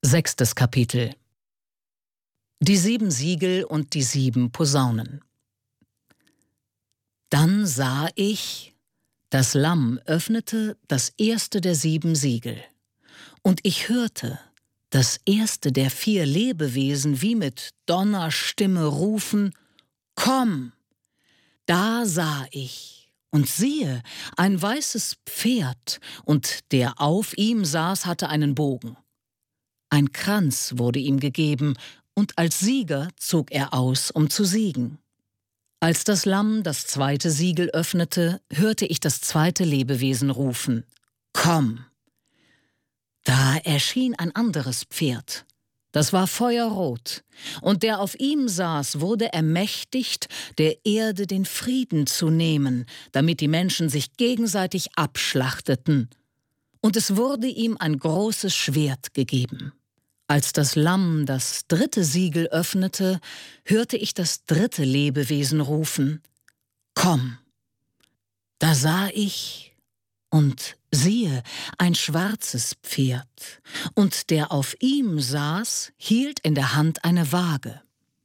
6. Kapitel. Die 7 Siegel und die 7 Posaunen. Dann sah ich, das Lamm öffnete das erste der 7 Siegel, und ich hörte das erste der 4 Lebewesen wie mit Donnerstimme rufen: »Komm!« Da sah ich, und siehe, ein weißes Pferd, und der auf ihm saß, hatte einen Bogen. Ein Kranz wurde ihm gegeben, und als Sieger zog er aus, um zu siegen. Als das Lamm das 2. Siegel öffnete, hörte ich das 2. Lebewesen rufen: »Komm!« Da erschien ein anderes Pferd. Das war feuerrot, und der auf ihm saß, wurde ermächtigt, der Erde den Frieden zu nehmen, damit die Menschen sich gegenseitig abschlachteten. Und es wurde ihm ein großes Schwert gegeben. Als das Lamm das 3. Siegel öffnete, hörte ich das 3. Lebewesen rufen: »Komm!« Da sah ich, und siehe, ein schwarzes Pferd, und der auf ihm saß, hielt in der Hand eine Waage.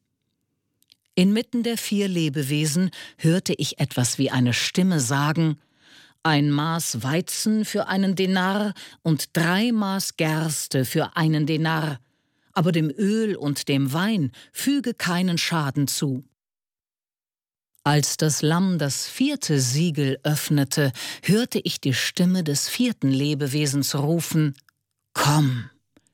Inmitten der 4 Lebewesen hörte ich etwas wie eine Stimme sagen: »Ein Maß Weizen für einen Denar und 3 Maß Gerste für einen Denar, aber dem Öl und dem Wein füge keinen Schaden zu.« Als das Lamm das 4. Siegel öffnete, hörte ich die Stimme des 4. Lebewesens rufen: »Komm!«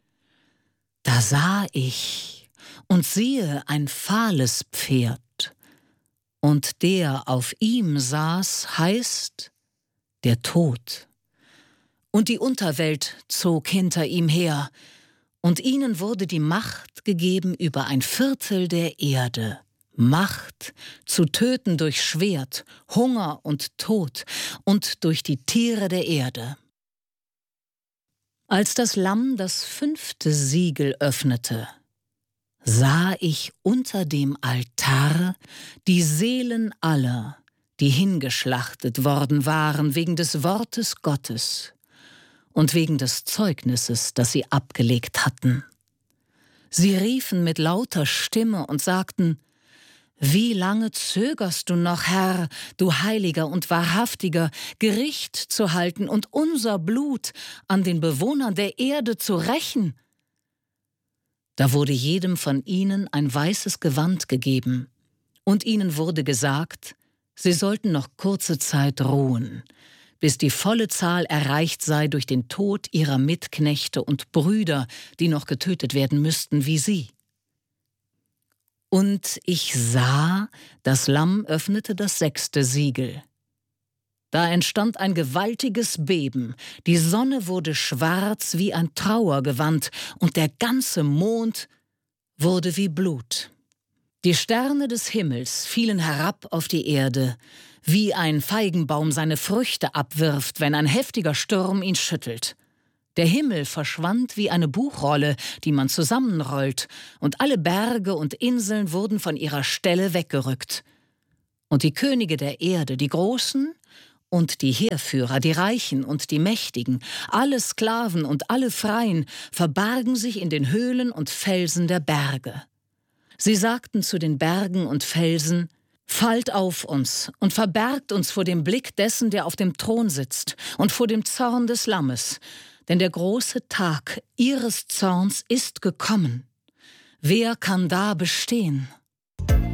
Da sah ich, und siehe, ein fahles Pferd, und der auf ihm saß, heißt der Tod. Und die Unterwelt zog hinter ihm her, und ihnen wurde die Macht gegeben über 1/4 der Erde, Macht zu töten durch Schwert, Hunger und Tod und durch die Tiere der Erde. Als das Lamm das 5. Siegel öffnete, sah ich unter dem Altar die Seelen aller, die hingeschlachtet worden waren wegen des Wortes Gottes und wegen des Zeugnisses, das sie abgelegt hatten. Sie riefen mit lauter Stimme und sagten: »Wie lange zögerst du noch, Herr, du Heiliger und Wahrhaftiger, Gericht zu halten und unser Blut an den Bewohnern der Erde zu rächen?« Da wurde jedem von ihnen ein weißes Gewand gegeben, und ihnen wurde gesagt, sie sollten noch kurze Zeit ruhen, bis die volle Zahl erreicht sei durch den Tod ihrer Mitknechte und Brüder, die noch getötet werden müssten wie sie. Und ich sah, das Lamm öffnete das 6. Siegel. Da entstand ein gewaltiges Beben, die Sonne wurde schwarz wie ein Trauergewand, und der ganze Mond wurde wie Blut. Die Sterne des Himmels fielen herab auf die Erde, wie ein Feigenbaum seine Früchte abwirft, wenn ein heftiger Sturm ihn schüttelt. Der Himmel verschwand wie eine Buchrolle, die man zusammenrollt, und alle Berge und Inseln wurden von ihrer Stelle weggerückt. Und die Könige der Erde, die Großen und die Heerführer, die Reichen und die Mächtigen, alle Sklaven und alle Freien, verbargen sich in den Höhlen und Felsen der Berge. Sie sagten zu den Bergen und Felsen: »Fallt auf uns und verbergt uns vor dem Blick dessen, der auf dem Thron sitzt, und vor dem Zorn des Lammes. Denn der große Tag ihres Zorns ist gekommen. Wer kann da bestehen?«